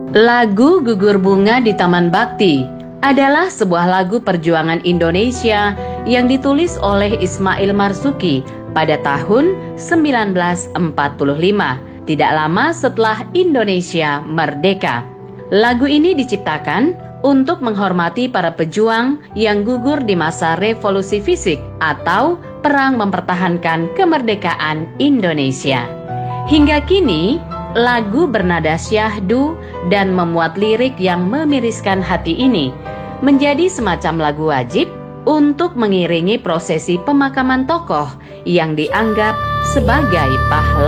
Lagu Gugur Bunga di Taman Bakti adalah sebuah lagu perjuangan Indonesia yang ditulis oleh Ismail Marzuki pada tahun 1945, tidak lama setelah Indonesia merdeka. Lagu ini diciptakan untuk menghormati para pejuang yang gugur di masa revolusi fisik atau perang mempertahankan kemerdekaan Indonesia. Hingga kini, lagu bernada syahdu dan memuat lirik yang memiriskan hati ini menjadi semacam lagu wajib untuk mengiringi prosesi pemakaman tokoh yang dianggap sebagai pahlawan.